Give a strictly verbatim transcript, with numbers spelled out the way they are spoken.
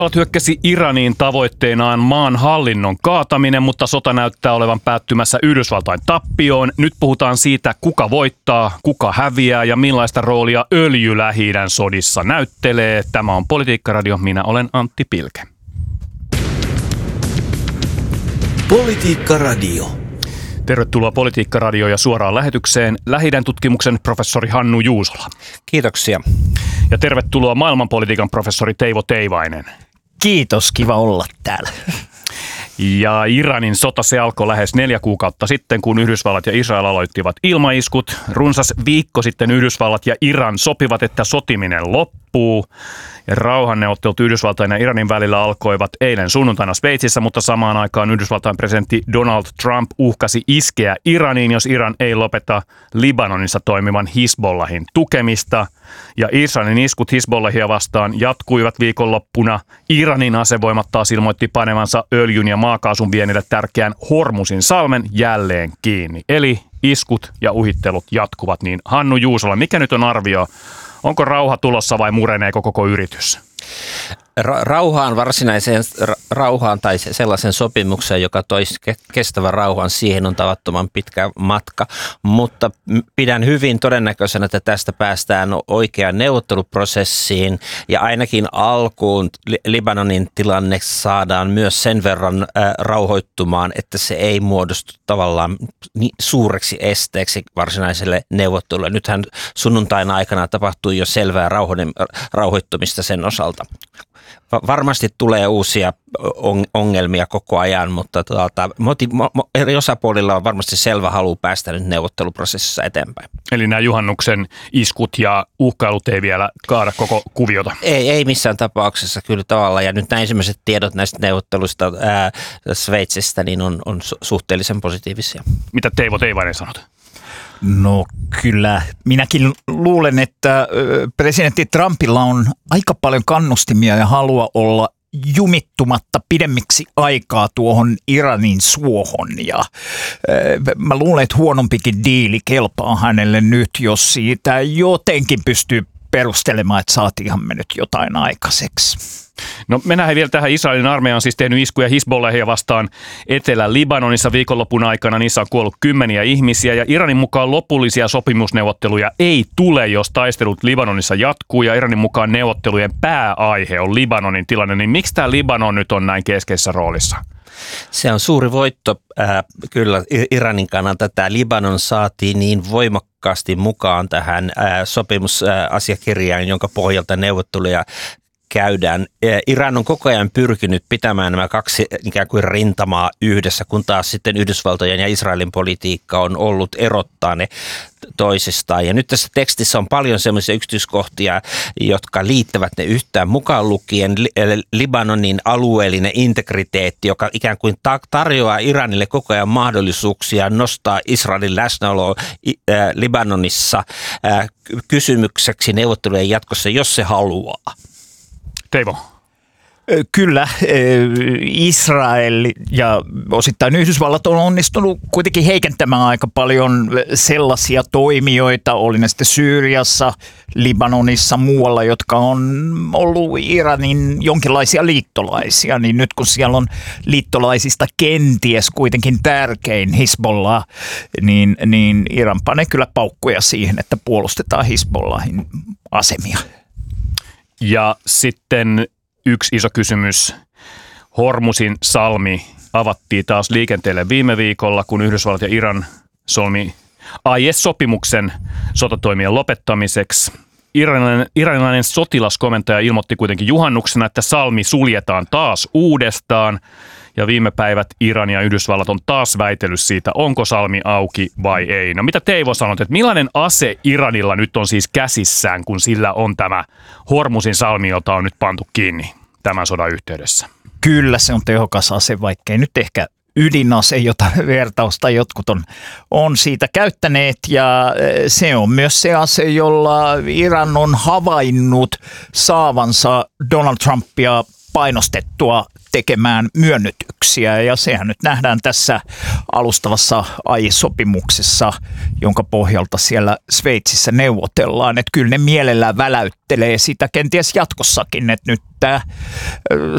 Yhdysvallat hyökkäsi Iraniin tavoitteenaan maan hallinnon kaataminen, mutta sota näyttää olevan päättymässä Yhdysvaltain tappioon. Nyt puhutaan siitä, kuka voittaa, kuka häviää ja millaista roolia öljy Lähi-idän sodissa näyttelee. Tämä on Politiikka-radio. Minä olen Antti Pilke. Politiikka-radio. Tervetuloa Politiikka-radio ja suoraan lähetykseen Lähi-idän tutkimuksen professori Hannu Juusola. Kiitoksia. Ja tervetuloa maailmanpolitiikan professori Teivo Teivainen. Kiitos, kiva olla täällä. Ja Iranin sota se alkoi lähes neljä kuukautta sitten, kun Yhdysvallat ja Israel aloittivat ilmaiskut. Runsas viikko sitten Yhdysvallat ja Iran sopivat, että sotiminen loppuu. Ja rauhanneuvottelut Yhdysvaltain ja Iranin välillä alkoivat eilen sunnuntaina Sveitsissä, mutta samaan aikaan Yhdysvaltain presidentti Donald Trump uhkasi iskeä Iraniin, jos Iran ei lopeta Libanonissa toimivan Hizbollahin tukemista. Ja Israelin iskut Hizbollahia vastaan jatkuivat viikonloppuna. Iranin asevoimat taas ilmoitti panevansa öljyn ja maakaasun viennille tärkeän Hormusin salmen jälleen kiinni. Eli iskut ja uhittelut jatkuvat. Niin Hannu Juusola, mikä nyt on arvio? Onko rauha tulossa vai mureneeko koko yritys? Ra- rauhaan, varsinaiseen ra- rauhaan tai sellaisen sopimukseen, joka toisi kestävän rauhan, siihen on tavattoman pitkä matka, mutta pidän hyvin todennäköisenä, että tästä päästään oikeaan neuvotteluprosessiin ja ainakin alkuun Libanonin tilanne saadaan myös sen verran äh, rauhoittumaan, että se ei muodostu tavallaan niin suureksi esteeksi varsinaiselle neuvottelulle. Nythän sunnuntain aikana tapahtui jo selvää rauhoittumista sen osalta. Varmasti tulee uusia ongelmia koko ajan, mutta tuota, eri osapuolilla on varmasti selvä halu päästä nyt neuvotteluprosessissa eteenpäin. Eli nämä juhannuksen iskut ja uhkailut ei vielä kaada koko kuviota? Ei, ei missään tapauksessa kyllä tavallaan. Ja nyt nämä ensimmäiset tiedot näistä neuvotteluista ää, Sveitsistä niin on, on suhteellisen positiivisia. Mitä Teivo Teivainen sanot? No kyllä, minäkin luulen, että presidentti Trumpilla on aika paljon kannustimia ja halua olla jumittumatta pidemmiksi aikaa tuohon Iranin suohon. Ja mä luulen, että huonompikin diili kelpaa hänelle nyt, jos siitä jotenkin pystyy perustelemaan, että saatiinhan me nyt jotain aikaiseksi. No mennään vielä tähän. Israelin armeija on siis tehnyt iskuja Hizbollahia vastaan Etelä-Libanonissa viikonlopun aikana. Niissä on kuollut kymmeniä ihmisiä ja Iranin mukaan lopullisia sopimusneuvotteluja ei tule, jos taistelut Libanonissa jatkuu ja Iranin mukaan neuvottelujen pääaihe on Libanonin tilanne. Niin miksi tämä Libanon nyt on näin keskeisessä roolissa? Se on suuri voitto äh, kyllä Iranin kannalta. Tämä Libanon saatiin niin voimakkaasti mukaan tähän äh, sopimusasiakirjaan, jonka pohjalta neuvotteluja käydään. Iran on koko ajan pyrkinyt pitämään nämä kaksi ikään kuin rintamaa yhdessä, kun taas sitten Yhdysvaltojen ja Israelin politiikka on ollut erottaa ne toisistaan. Ja nyt tässä tekstissä on paljon sellaisia yksityiskohtia, jotka liittävät ne yhtään mukaan lukien Libanonin alueellinen integriteetti, joka ikään kuin tarjoaa Iranille koko ajan mahdollisuuksia nostaa Israelin läsnäoloa Libanonissa kysymykseksi neuvottelujen jatkossa, jos se haluaa. Teivo. Kyllä, Israel ja osittain Yhdysvallat on onnistunut kuitenkin heikentämään aika paljon sellaisia toimijoita, oli ne sitten Syyriassa, Libanonissa, muualla, jotka on ollut Iranin jonkinlaisia liittolaisia, niin nyt kun siellä on liittolaisista kenties kuitenkin tärkein Hizbollah, niin, niin Iran panee kyllä paukkuja siihen, että puolustetaan Hizbollahin asemia. Ja sitten yksi iso kysymys. Hormusin salmi avattiin taas liikenteelle viime viikolla, kun Yhdysvallat ja Iran solmi aiesopimuksen sotatoimien lopettamiseksi. Iranilainen, iranilainen sotilaskomentaja ilmoitti kuitenkin juhannuksena, että salmi suljetaan taas uudestaan. Ja viime päivät Iran ja Yhdysvallat on taas väitellyt siitä, onko salmi auki vai ei. No mitä Teivo sanot, että millainen ase Iranilla nyt on siis käsissään, kun sillä on tämä Hormusin salmi, jota on nyt pantu kiinni tämän sodan yhteydessä? Kyllä se on tehokas ase, vaikkei nyt ehkä ydinase, jota vertausta jotkut on, on siitä käyttäneet. Ja se on myös se ase, jolla Iran on havainnut saavansa Donald Trumpia painostettua tekemään myönnytyksiä, ja sehän nyt nähdään tässä alustavassa aiesopimuksessa, jonka pohjalta siellä Sveitsissä neuvotellaan, että kyllä ne mielellään väläyttelee sitä kenties jatkossakin, että nyt tämä